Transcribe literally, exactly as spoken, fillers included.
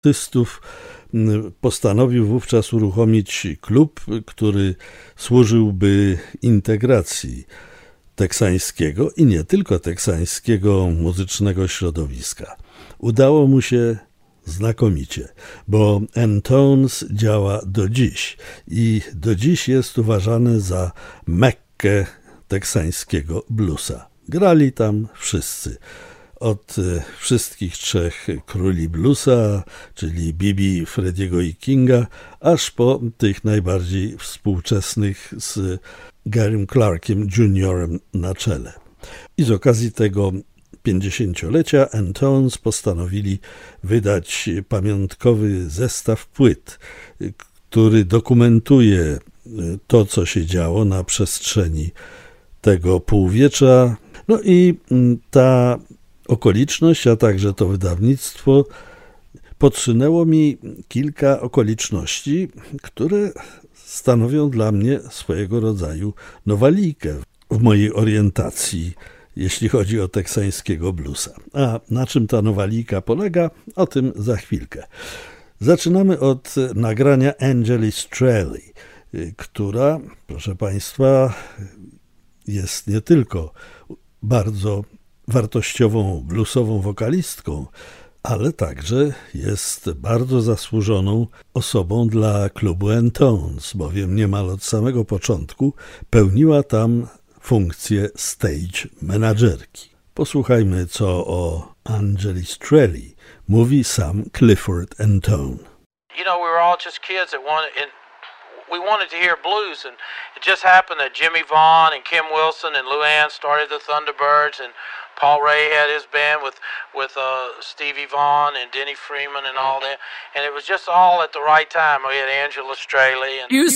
artystów postanowił wówczas uruchomić klub, który służyłby integracji teksańskiego i nie tylko teksańskiego muzycznego środowiska. Udało mu się znakomicie, bo N-Tones działa do dziś i do dziś jest uważany za Mekkę teksańskiego bluesa. Grali tam wszyscy. Od wszystkich trzech króli bluesa, czyli B B, Frediego i Kinga, aż po tych najbardziej współczesnych z Garym Clarkiem juniorem na czele. I z okazji tego pięćdziesięciolecia N-Tones postanowili wydać pamiątkowy zestaw płyt, który dokumentuje to, co się działo na przestrzeni tego półwiecza. No i ta okoliczność, a także to wydawnictwo podsunęło mi kilka okoliczności, które stanowią dla mnie swojego rodzaju nowalijkę w mojej orientacji, jeśli chodzi o teksańskiego bluesa. A na czym ta nowalika polega? O tym za chwilkę. Zaczynamy od nagrania Angeli Strelli, która, proszę Państwa, jest nie tylko bardzo wartościową bluesową wokalistką, ale także jest bardzo zasłużoną osobą dla klubu N-Tones, bowiem niemal od samego początku pełniła tam funkcję stage menadżerki. Posłuchajmy, co o Angeli Strelli mówi sam Clifford N-Tone. You know, we were all just kids that wanted, and we wanted to hear blues, and it just happened that Jimmy Vaughn and Kim Wilson and Lou Ann started the Thunderbirds, and Paul Ray had his band with with uh, Stevie Vaughan and Denny Freeman and all that, and it was just all at the right time. We had Angela Straley and. You